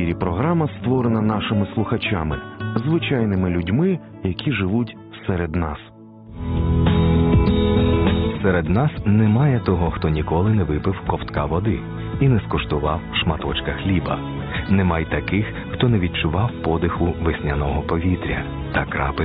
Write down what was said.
ефірі програма, створена нашими слухачами, звичайними людьми, які живуть серед нас. Серед нас немає того, хто ніколи не випив ковтка води і не скуштував шматочка хліба. Немає таких, хто не відчував подиху весняного повітря та крапель